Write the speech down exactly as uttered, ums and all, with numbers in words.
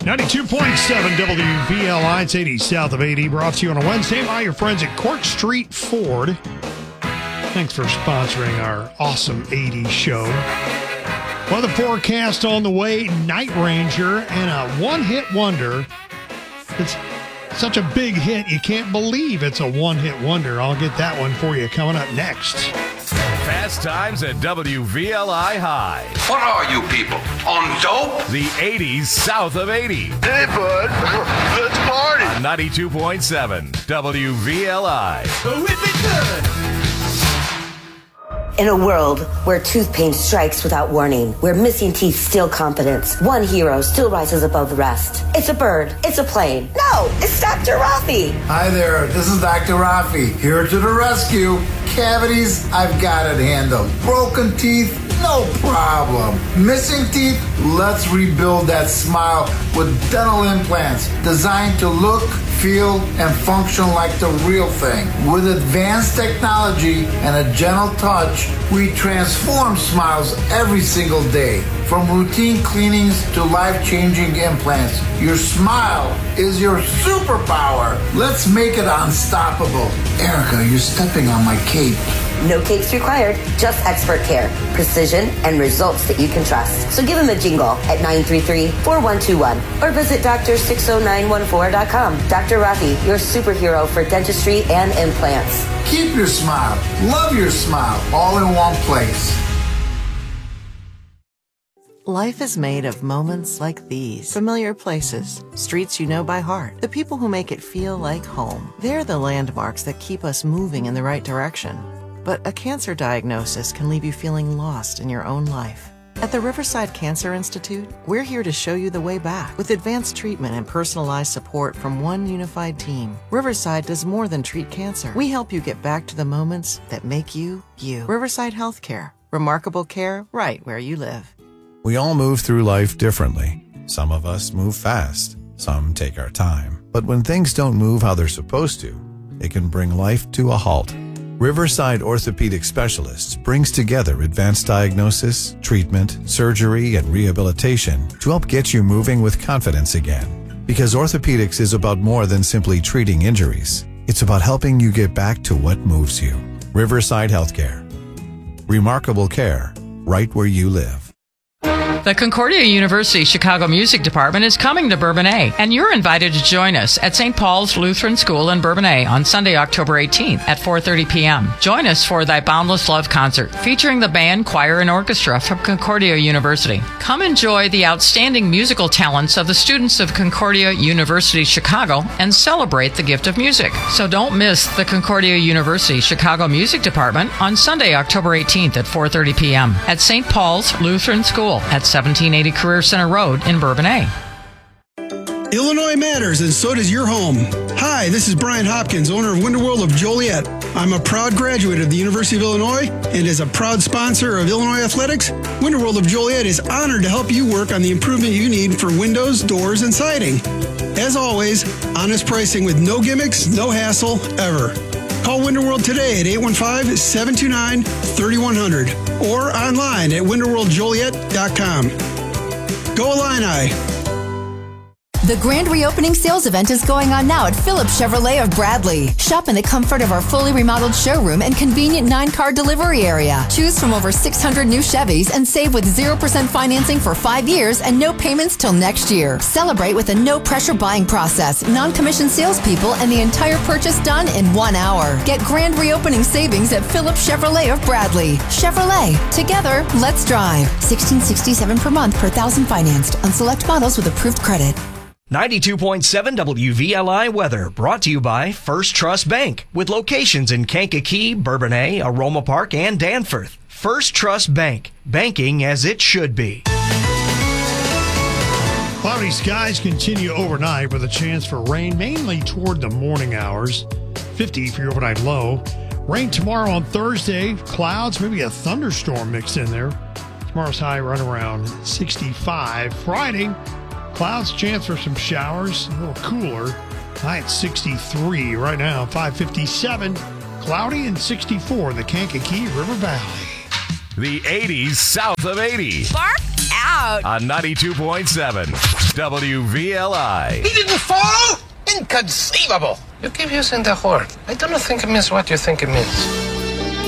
ninety-two point seven W V L I, it's eighty south of eighty, brought to you on a Wednesday by your friends at Court Street Ford. Thanks for sponsoring our awesome eighties show. Weather forecast on the way, Night Ranger, and a one-hit wonder. It's such a big hit, you can't believe it's a one-hit wonder. I'll get that one for you coming up next. Fast times at W V L I High. What are you people, on dope? The eighties south of eighty. Hey, bud, let's party. ninety-two point seven W V L I. Whip it good. In a world where tooth pain strikes without warning, where missing teeth steal confidence, one hero still rises above the rest. It's a bird. It's a plane. No, it's Doctor Rafi. Hi there, this is Doctor Rafi, here to the rescue. Cavities, I've got it handled. Broken teeth, no problem. Missing teeth, let's rebuild that smile with dental implants designed to look, feel, and function like the real thing. With advanced technology and a gentle touch, we transform smiles every single day. From routine cleanings to life-changing implants, your smile is your superpower. Let's make it unstoppable. Erica, you're stepping on my cape. No capes required, just expert care, precision, and results that you can trust. So give him a jingle at nine three three, four one two one or visit doctor six oh nine one four dot com. Doctor Rafi, your superhero for dentistry and implants. Keep your smile, love your smile, all in one place. Life is made of moments like these. Familiar places, streets you know by heart, the people who make it feel like home. They're the landmarks that keep us moving in the right direction. But a cancer diagnosis can leave you feeling lost in your own life. At the Riverside Cancer Institute, we're here to show you the way back with advanced treatment and personalized support from one unified team. Riverside does more than treat cancer. We help you get back to the moments that make you, you. Riverside Healthcare. Remarkable care right where you live. We all move through life differently. Some of us move fast. Some take our time. But when things don't move how they're supposed to, it can bring life to a halt. Riverside Orthopedic Specialists brings together advanced diagnosis, treatment, surgery, and rehabilitation to help get you moving with confidence again. Because orthopedics is about more than simply treating injuries. It's about helping you get back to what moves you. Riverside Healthcare. Remarkable care right where you live. The Concordia University Chicago Music Department is coming to Bourbonnais, and you're invited to join us at Saint Paul's Lutheran School in Bourbonnais on Sunday, October eighteenth at four thirty p.m. Join us for Thy Boundless Love concert, featuring the band, choir, and orchestra from Concordia University. Come enjoy the outstanding musical talents of the students of Concordia University Chicago and celebrate the gift of music. So don't miss the Concordia University Chicago Music Department on Sunday, October eighteenth at four thirty p.m. at Saint Paul's Lutheran School at seventeen eighty Career Center Road in Bourbonnais. Illinois matters, and so does your home. Hi, this is Brian Hopkins, owner of Winter World of Joliet. I'm a proud graduate of the University of Illinois, and as a proud sponsor of Illinois Athletics, Winter World of Joliet is honored to help you work on the improvement you need for windows, doors, and siding. As always, honest pricing with no gimmicks, no hassle, ever. Call Winter World today at eight one five, seven two nine, three one zero zero or online at winter world joliet dot com. Go Illini! The grand reopening sales event is going on now at Phillips Chevrolet of Bradley. Shop in the comfort of our fully remodeled showroom and convenient nine-car delivery area. Choose from over six hundred new Chevys and save with zero percent financing for five years and no payments till next year. Celebrate with a no-pressure buying process, non-commissioned salespeople, and the entire purchase done in one hour. Get grand reopening savings at Phillips Chevrolet of Bradley. Chevrolet. Together, let's drive. sixteen sixty-seven per month per thousand financed on select models with approved credit. ninety-two point seven W V L I weather brought to you by First Trust Bank with locations in Kankakee, Bourbonnais, Aroma Park, and Danforth. First Trust Bank, banking as it should be. Cloudy skies continue overnight with a chance for rain, mainly toward the morning hours. fifty for your overnight low. Rain tomorrow on Thursday. Clouds, maybe a thunderstorm mixed in there. Tomorrow's high right around sixty-five. Friday, clouds, chance for some showers, a little cooler. High at sixty-three right now, five fifty-seven. Cloudy and sixty-four, the Kankakee River Valley. The eighties south of eighty. Bark? out. On ninety-two point seven W V L I. He didn't fall? Inconceivable. You keep using the word. I don't think it means what you think it means.